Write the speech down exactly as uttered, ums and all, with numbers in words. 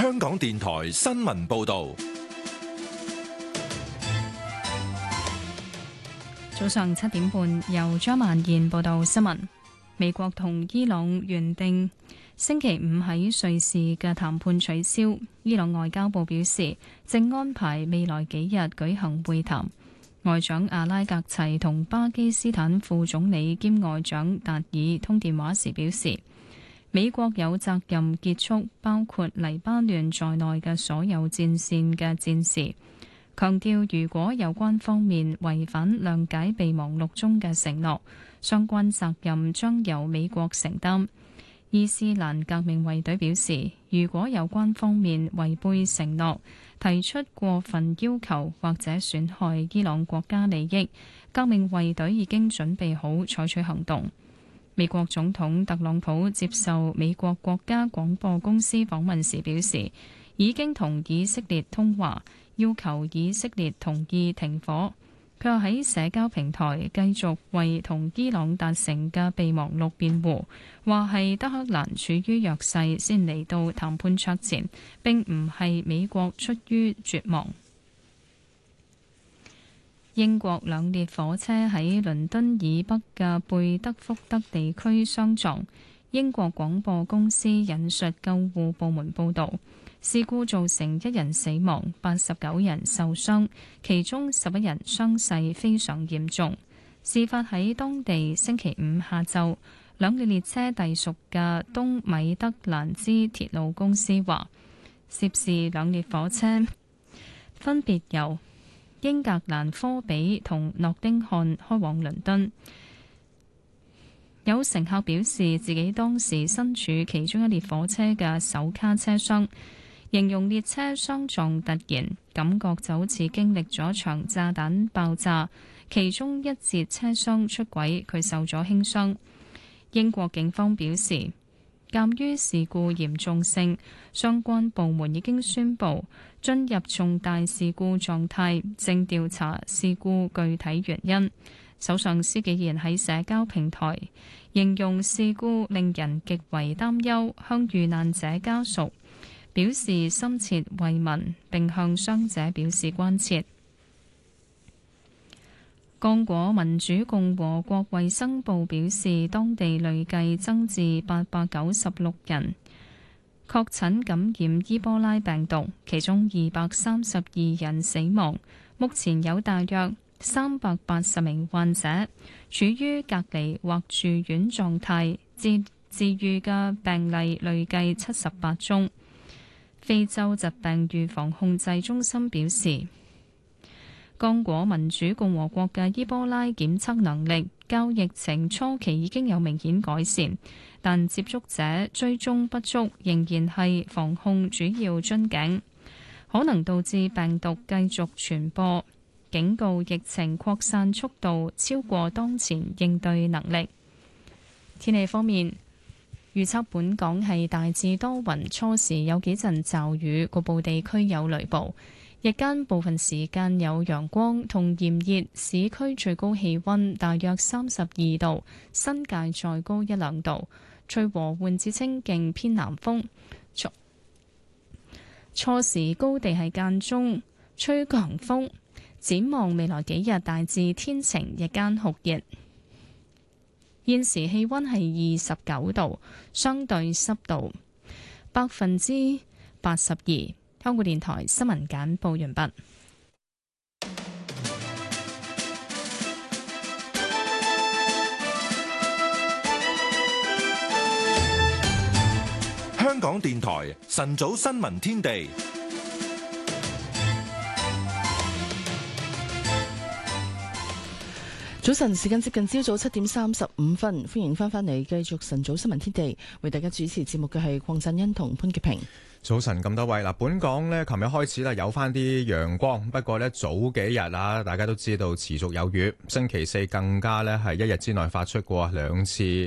香港電台新聞報道。 早上七點半，由張曼燕報道新聞。美國同伊朗原定星期五喺瑞士嘅談判取消。伊朗外交部表示，正安排未來幾日舉行會談。外長阿拉格齊同巴基斯坦副總理兼外長達爾通電話時表示，美國有責任結束包括黎巴嫩在內嘅所有戰線嘅戰事，強調如果有關方面違反諒解備忘錄中嘅承諾，相關責任將由美國承擔。伊斯蘭革命衛隊表示，如果有關方面違背承諾，提出過分要求或者損害伊朗國家利益，革命衛隊已經準備好採取行動。美國總統特朗普接受美國國家廣播公司訪問時表示，已經同以色列通話，要求以色列同意停火。佢又喺社交平台繼續為同伊朗達成嘅備忘錄辯護，話係德黑蘭處於弱勢先嚟到談判桌前，並唔係美國出於絕望。英國兩列火車喺倫敦以北嘅貝德福德地區相撞。英國廣播公司引述救護部門報導，事故造成一人死亡，八十九人受傷，其中十一人傷勢非常嚴重。事發喺當地星期五下晝，兩列列車隸屬嘅東米德蘭茲鐵路公司話，涉事兩列火車分別由英格蘭科比同諾丁漢開往倫敦。有乘客表示自己當時身處其中一列火車嘅首卡車廂，形容列車相撞突然，感覺就好似經歷咗場炸彈爆炸，其中一節車廂出軌，佢受咗輕傷。英國警方表示，鑑於事故嚴重性，相關部門已經宣布進入重大事故狀態，正調查事故具體原因。首相施紀賢喺社交平台形容事故令人極為擔憂，向遇難者家屬表示深切慰問，並向傷者表示關切。剛果民主共和國衛生部表示，當地累計增至八百九十六人確診感染伊波拉病毒，其中二百三十二人死亡。目前有大約三百八十名患者處於隔離或住院狀態，治治癒嘅病例累計七十八宗。非洲疾病預防控制中心表示，剛果民主共和國嘅伊波拉檢測能力較疫情初期已經有明顯改善，但接觸者追蹤不足仍然係防控主要樽頸，可能導致病毒繼續傳播。警告疫情擴散速度超過當前應對能力。天氣方面，預測本港係大致多雲，初時有幾陣驟雨，局部地區有雷暴。日間部分時間有陽光同炎熱，市區最高氣溫大約三十二度，新界再高一兩度。吹和緩至清勁偏南風，初初時高地係間中吹強風。展望未來幾日大致天晴，日間酷熱。現時氣溫係二十九度，相對濕度百分之八十二。香港電台新聞簡報完畢。 香港電台晨早新聞天地。 早晨，時間接近朝早七點三十五分，歡迎翻返嚟繼續晨早新聞天地，為大家主持節目嘅係鄺振欣同潘潔平。 早晨咁多位嗱，本港呢，琴日開始啦，有翻啲陽光，不過呢，早幾日啊，大家都知道持續有雨，星期四更加呢，係一日之內發出過兩次